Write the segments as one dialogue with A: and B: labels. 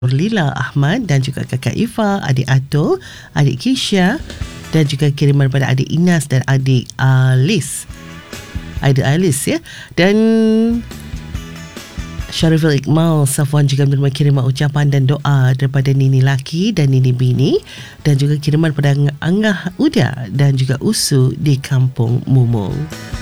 A: Lila Ahmad dan juga kakak Ifa, adik Ato, adik Kisha dan juga kiriman pada adik Inas dan adik Alice. Adik Alice ya. Dan Syariful Iqmal Safwan juga menerima kiriman ucapan dan doa daripada Nini Laki dan Nini Bini dan juga kiriman pada Angah Uda dan juga Usu di Kampung Mumung.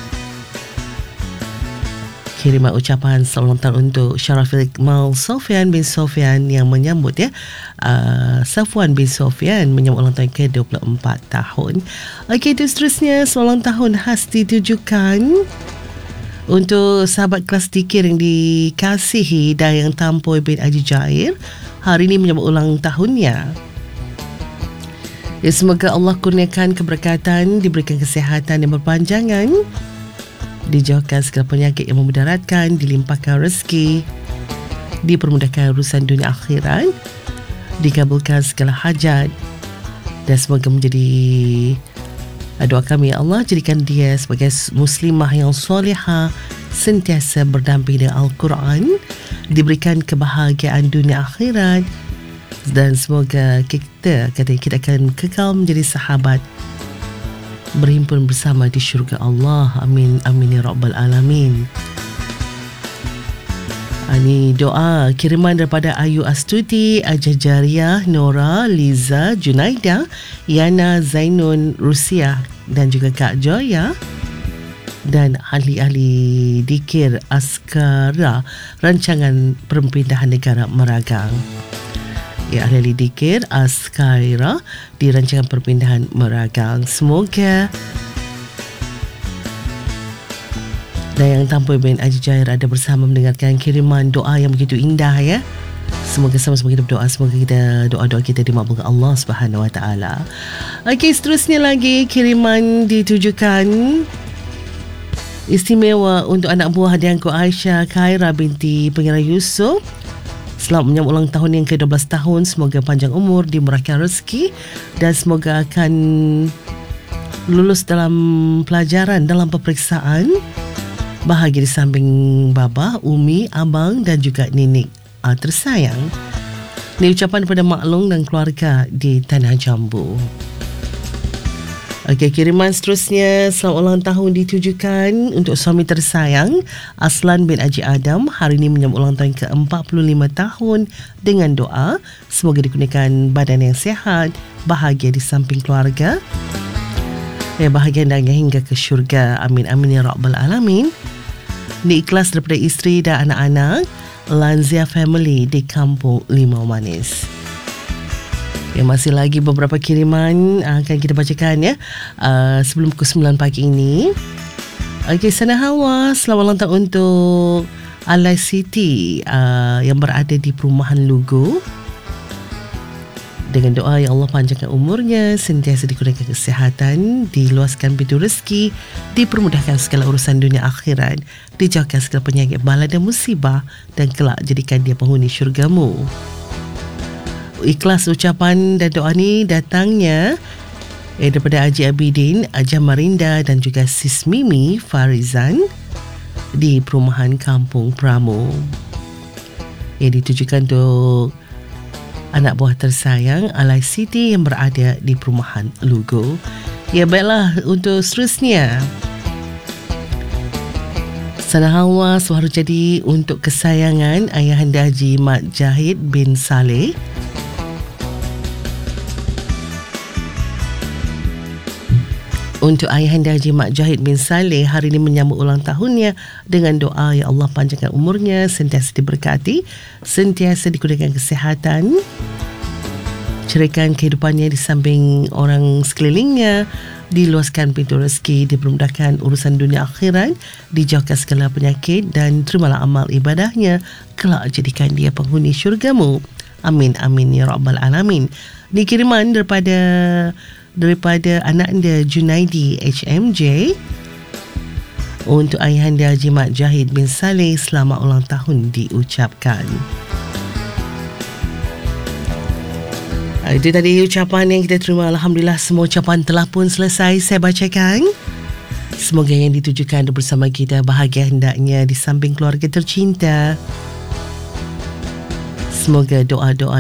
A: Kiriman ucapan selamat ulang tahun untuk Syariful Iqmal Sofyan bin Sofyan yang menyambut Safwan bin Sofyan menyambut ulang tahun ke-24 tahun. Okey, itu seterusnya selamat ulang tahun khas ditujukan untuk sahabat kelas dikir yang dikasihi Dayang Tampoy bin Haji Jair. Hari ini menyambut ulang tahunnya. Ya, semoga Allah kurniakan keberkatan, diberikan kesihatan yang berpanjangan, dijauhkan segala penyakit yang memudaratkan, dilimpahkan rezeki, dipermudahkan urusan dunia akhirat, dikabulkan segala hajat, dan semoga menjadi doa kami, ya Allah, jadikan dia sebagai muslimah yang solehah, sentiasa berdamping dengan Al-Quran, diberikan kebahagiaan dunia akhirat, dan semoga kita akan kekal menjadi sahabat, berhimpun bersama di syurga Allah. Amin, amin ya rabbal alamin. Ini doa kiriman daripada Ayu Astuti, Ajah Jariah, Nora, Liza, Junaida, Yana, Zainun, Rusia dan juga Kak Joya dan ahli-ahli dikir Askara Rancangan Perpindahan Negara Meragang. Ya, ahli dikir Askaira di Rancangan Perpindahan Meragang. Semoga Dayang Tampoy bin Haji Jair ada bersama mendengarkan kiriman doa yang begitu indah ya. Semoga sama-sama kita berdoa, semoga doa-doa kita dimakbulkan Allah Subhanahu Wa Taala. Okey, seterusnya lagi kiriman ditujukan istimewa untuk anak buah Dianko Aisyah Khaira binti Pengira Yusof. Selamat menyambut ulang tahun yang ke-12 tahun. Semoga panjang umur, dimurahkan rezeki dan semoga akan lulus dalam pelajaran, dalam peperiksaan. Bahagia di samping baba, umi, abang dan juga nenek tersayang. Ini ucapan daripada Mak Long dan keluarga di Tanah Jambu. Okey, kiriman seterusnya selamat ulang tahun ditujukan untuk suami tersayang Aslan bin Haji Adam. Hari ini menyambut ulang tahun ke-45 tahun dengan doa semoga dikurniakan badan yang sihat, bahagia di samping keluarga, bahagia hendaknya hingga ke syurga. Amin, amin ya rabbal alamin. Ini ikhlas daripada isteri dan anak-anak Lanzia Family di Kampung Limau Manis. Ya, masih lagi beberapa kiriman akan kita bacakan ya sebelum pukul 9 pagi ini. Okey, Sana Hawa, selamat ulang tahun untuk Alai Siti yang berada di Perumahan Lugu. Dengan doa ya Allah panjangkan umurnya, sentiasa dikurniakan kesihatan, diluaskan pintu rezeki, dipermudahkan segala urusan dunia akhirat, dijauhkan segala penyakit bala dan musibah, dan kelak jadikan dia penghuni syurgamu. Ikhlas ucapan dan doa ni datangnya daripada Haji Abidin, Ajah Marinda dan juga Sis Mimi Farizan di Perumahan Kampung Pramu. Ditujukan untuk anak buah tersayang Alai Siti yang berada di Perumahan Lugu. Ya, baiklah, untuk seterusnya Sana Hawa suara jadi untuk kesayangan Ayahanda Haji Mat Jahid bin Saleh. Untuk Ayahanda Haji Mak Jahid bin Saleh, hari ini menyambut ulang tahunnya dengan doa ya Allah panjangkan umurnya, sentiasa diberkati, sentiasa dikurniakan kesihatan, ceraikan kehidupannya di samping orang sekelilingnya, diluaskan pintu rezeki, dipermudahkan urusan dunia akhirat, dijauhkan segala penyakit dan terimalah amal ibadahnya, kelak jadikan dia penghuni syurgamu. Amin, amin ya rabbal alamin. Ini kiriman daripada anak anda Junaidi HMJ untuk Ayahanda Haji Mat Jahid bin Saleh. Selamat ulang tahun diucapkan. Itu tadi ucapan yang kita terima. Alhamdulillah, semua ucapan telah pun selesai saya bacakan. Semoga yang ditujukan bersama kita bahagia hendaknya di samping keluarga tercinta. Semoga doa-doa